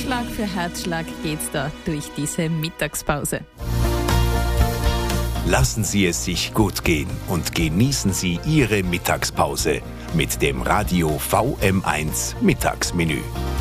Herzschlag für Herzschlag geht's da durch diese Mittagspause. Lassen Sie es sich gut gehen und genießen Sie Ihre Mittagspause mit dem Radio VM1 Mittagsmenü.